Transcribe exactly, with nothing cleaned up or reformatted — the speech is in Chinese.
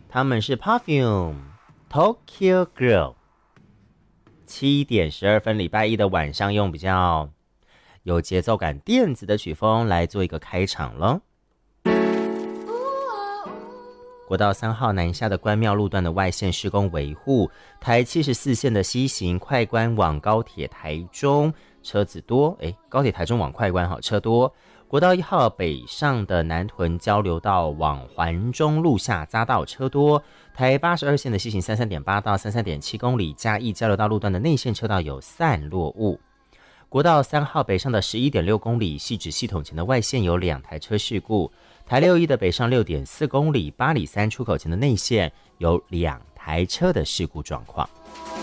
他们是 Perfume Tokyo Girl。七点十二分，礼拜一的晚上，用比较有节奏感电子的曲风来做一个开场了。国道三号南下的关庙路段的外线施工维护，台七十四线的西行快关往高铁台中车子多，诶，高铁台中往快关好车多。国道一号北上的南屯交流道往环中路下匝道车多，台八十二线的西行 三十三点八 到 三十三点七 公里嘉义交流道路段的内线车道有散落雾。国道三号北上的 十一点六 公里汐止系统前的外线有两台车事故，台六一的北上 六点四 公里八里三出口前的内线有两台车的事故状况。